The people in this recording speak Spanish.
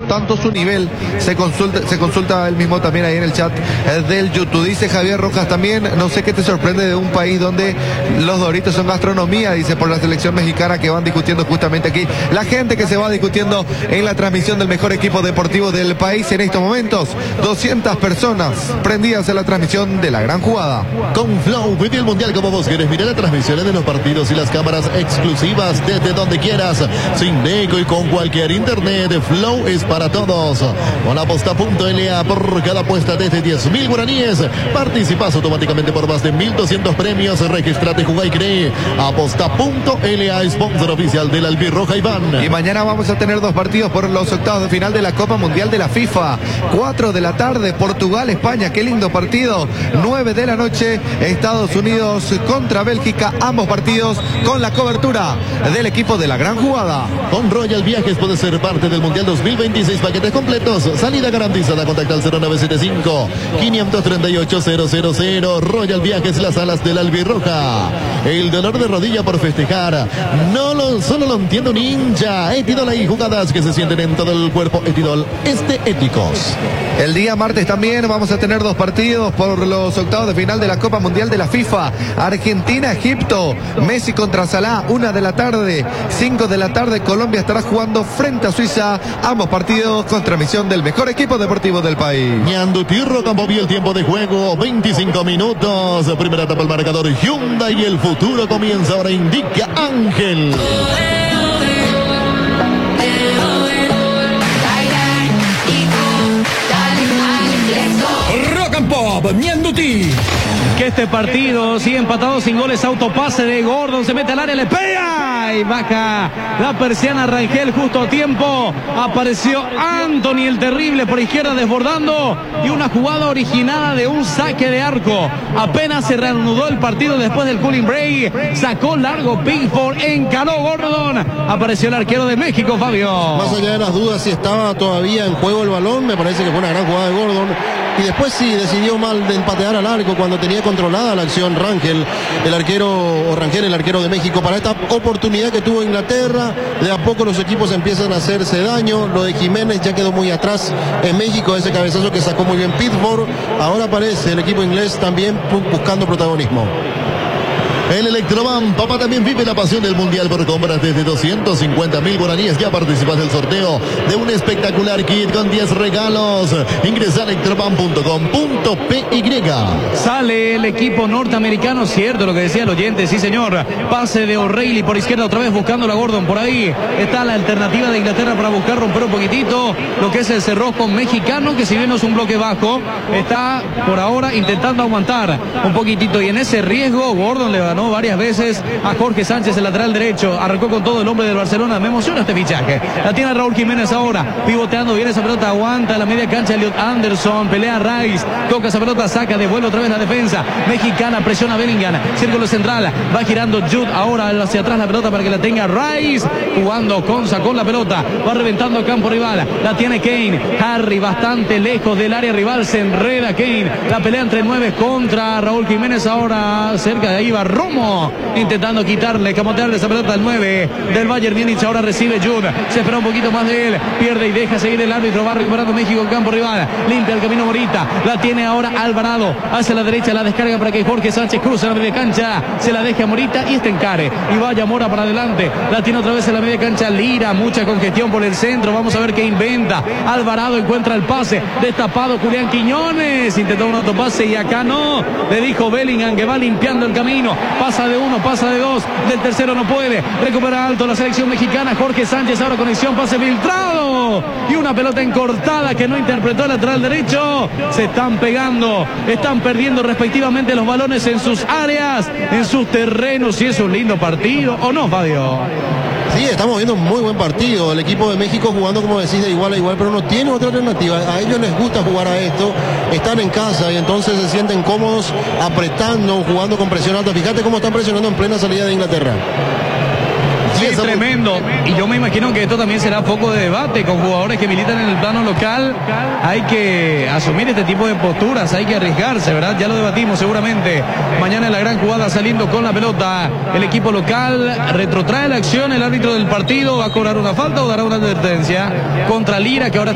tanto su nivel. Se consulta él mismo también ahí en el chat del YouTube. Dice Javier Rojas también, no sé qué te sorprende de un país donde los Doritos son gastronomía, dice, por la selección mexicana que van discutiendo justamente aquí. La gente que se va discutiendo en la transmisión del mejor equipo deportivo del país en estos momentos. 200 personas prendidas en la transmisión de la gran jugada. Con Flow, vive el mundial como vos querés. Mira las transmisiones de los partidos y las cámaras exclusivas desde donde quieras, sin deco y con cualquier internet. Flow es para todos. Con aposta.la, por cada apuesta desde 10.000 guaraníes, participas automáticamente por más de 1.200 premios. Registrate, jugá y cree. Aposta.la, sponsor oficial del Albirroja Iván. Y mañana vamos a tener dos partidos por los octavos de final de la Copa Mundial de la FIFA. 4 de la tarde, Portugal, España, qué lindo partido. 9 de la noche, Estados Unidos contra Bélgica, ambos partidos con la cobertura del equipo de la gran jugada. Con Royal Viajes puedes ser parte del Mundial 2026, paquetes completos, salida garantizada. Contacta al 0975-538-000. Royal Viajes, las alas del Albirroja. El dolor de rodilla por festejar, solo lo entiendo un hincha. Etidol, hay jugadas que se sienten en todo el cuerpo. Etidol, éticos. El día martes también vamos a tener dos partidos por los octavos de final de la Copa Mundial de la FIFA. Argentina, Egipto, Messi contra Salah, 1 de la tarde, 5 de la tarde, Colombia estará jugando frente a Suiza, ambos partidos con transmisión del mejor equipo deportivo del país. Ñandutirro cambió el tiempo de juego, 25 minutos, primera etapa el marcador Hyundai y el futuro comienza ahora, indica Ángel. Rock and Pop, Ñanduti. Que este partido sigue empatado sin goles. Autopase de Gordon, se mete al área, le pega y baja la persiana Rangel justo a tiempo. Apareció Anthony el terrible por izquierda desbordando y una jugada originada de un saque de arco. Apenas se reanudó el partido después del cooling break, sacó largo Pickford, encaró Gordon, apareció el arquero de México, Fabio. Más allá de las dudas si estaba todavía en juego el balón, me parece que fue una gran jugada de Gordon. Y después sí, decidió mal de empatear al arco cuando tenía controlada la acción Rangel, el arquero de México. Para esta oportunidad que tuvo Inglaterra, de a poco los equipos empiezan a hacerse daño. Lo de Jiménez ya quedó muy atrás en México, ese cabezazo que sacó muy bien Pickford. Ahora aparece el equipo inglés también buscando protagonismo. El Electroban, papá, también vive la pasión del mundial por compras desde 250.000 guaraníes. Ya participas del sorteo de un espectacular kit con 10 regalos. Ingresa a electroban.com.py. Sale el equipo norteamericano, cierto lo que decía el oyente, sí señor. Pase de O'Reilly por izquierda otra vez buscando a Gordon. Por ahí está la alternativa de Inglaterra para buscar romper un poquitito lo que es el cerrojo mexicano, que si bien no es un bloque bajo, está por ahora intentando aguantar un poquitito. Y en ese riesgo Gordon le ganó varias veces a Jorge Sánchez, el lateral derecho. Arrancó con todo el hombre del Barcelona. Me emociona este fichaje. La tiene Raúl Jiménez ahora, pivoteando bien esa pelota, aguanta la media cancha Elliot Anderson, pelea Rice, toca esa pelota, saca, devuelve otra vez la defensa mexicana, presiona Bellingham, círculo central, va girando Jude ahora hacia atrás la pelota para que la tenga Rice, jugando con la pelota, va reventando campo rival, la tiene Kane, Harry bastante lejos del área rival, se enreda Kane, la pelea entre 9 contra Raúl Jiménez, ahora cerca de ahí va Romo, intentando quitarle, camotearle esa pelota al 9 del Bayern Múnich, ahora recibe Jude, se espera un poquito más de él, pierde y deja seguir el árbitro, va recuperando México en campo rival, limpia el camino Morita, la tiene ahora Alvarado, hacia la derecha, la descarga para que Jorge Sánchez cruce la media cancha, se la deja a Morita y este encare, y vaya Mora para adelante, la tiene otra vez en la media cancha Lira, mucha congestión por el centro, vamos a ver qué inventa, Alvarado encuentra el pase, destapado Julián Quiñones, intentó un autopase y acá no, le dijo Bellingham que va limpiando el camino, pasa de uno, pasa de dos, del tercero no puede, recupera alto la selección mexicana, Jorge Sánchez, ahora conexión, pase filtrado, y una pelota encortada que no interpretó el lateral derecho, se están pegando, están perdiendo respectivamente los balones en sus áreas, en sus terrenos, y es un lindo partido, ¿o no, Fabio? Sí, estamos viendo un muy buen partido. El equipo de México jugando, como decís, de igual a igual, pero no tiene otra alternativa. A ellos les gusta jugar a esto, están en casa y entonces se sienten cómodos apretando, jugando con presión alta. Fíjate cómo están presionando en plena salida de Inglaterra. Sí, tremendo. Y yo me imagino que esto también será foco de debate con jugadores que militan en el plano local. Hay que asumir este tipo de posturas, hay que arriesgarse, ¿verdad? Ya lo debatimos seguramente. Mañana en la gran jugada saliendo con la pelota. El equipo local retrotrae la acción. El árbitro del partido va a cobrar una falta o dará una advertencia contra Lira, que ahora